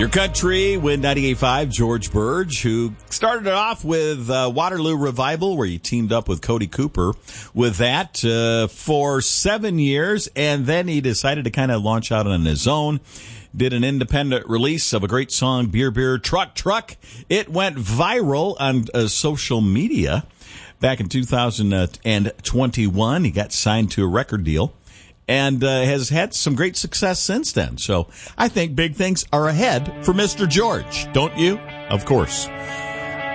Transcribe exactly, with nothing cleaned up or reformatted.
Your country with ninety-eight point five, George Burge, who started it off with uh, Waterloo Revival, where he teamed up with Cody Cooper with that uh, for seven years, and then he decided to kind of launch out on his own. Did an independent release of a great song, Beer, Beer, Truck, Truck. It went viral on uh, social media back in two thousand twenty-one. He got signed to a record deal and uh, has had some great success since then. So I think big things are ahead for Mister George, don't you? Of course.